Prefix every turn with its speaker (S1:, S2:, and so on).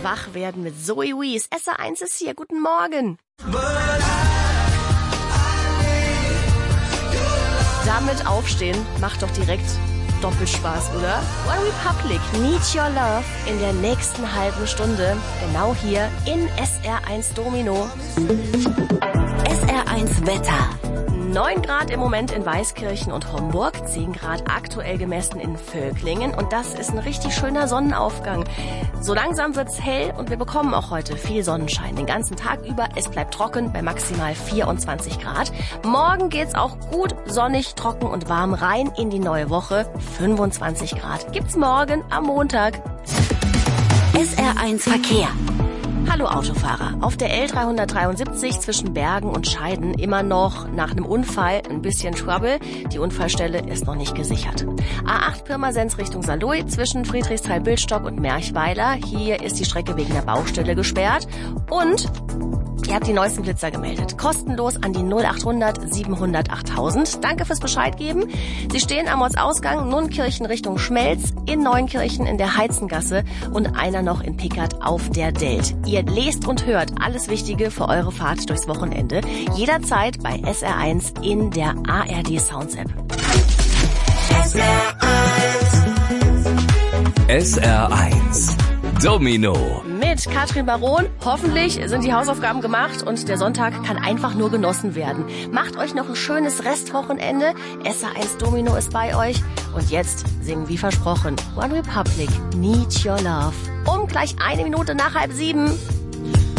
S1: wach werden mit Zoe Wees. SR1 ist hier. Guten Morgen. Damit aufstehen macht doch direkt doppelt Spaß, oder? One Republic, Need Your Love in der nächsten halben Stunde. Genau hier in SR1 Domino.
S2: SR1 Wetter.
S1: 9 Grad im Moment in Weißkirchen und Homburg, 10 Grad aktuell gemessen in Völklingen und das ist ein richtig schöner Sonnenaufgang. So langsam wird's hell und wir bekommen auch heute viel Sonnenschein den ganzen Tag über. Es bleibt trocken bei maximal 24 Grad. Morgen geht's auch gut sonnig, trocken und warm rein in die neue Woche. 25 Grad gibt's morgen am Montag.
S2: SR1 Verkehr.
S1: Hallo Autofahrer. Auf der L373 zwischen Bergen und Scheiden immer noch nach einem Unfall ein bisschen Trouble. Die Unfallstelle ist noch nicht gesichert. A8 Pirmasens Richtung Saarlouis zwischen Friedrichsthal-Bildstock und Merchweiler. Hier ist die Strecke wegen der Baustelle gesperrt. Und ihr habt die neuesten Blitzer gemeldet. Kostenlos an die 0800 700 8000. Danke fürs Bescheid geben. Sie stehen am Ortsausgang Nunnkirchen Richtung Schmelz, in Neunkirchen in der Heizengasse und einer noch in Pickert auf der Delt. Ihr lest und hört alles Wichtige für eure Fahrt durchs Wochenende. Jederzeit bei SR1 in der ARD Sounds App.
S3: SR1 Domino.
S1: Mit Katrin Baron. Hoffentlich sind die Hausaufgaben gemacht und der Sonntag kann einfach nur genossen werden. Macht euch noch ein schönes Restwochenende. SR1 Domino ist bei euch. Und jetzt singen wie versprochen One Republic, Need Your Love. Um gleich 1 Minute nach 6:30.